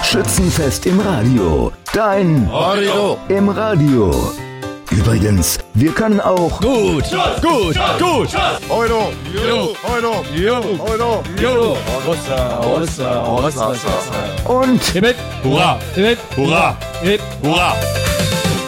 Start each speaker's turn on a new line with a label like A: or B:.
A: Schützenfest im Radio. Dein
B: Radio
A: im Radio. Übrigens, wir können auch
B: gut. Euro, Euro.
A: und
B: Hurra, hurra, hurra.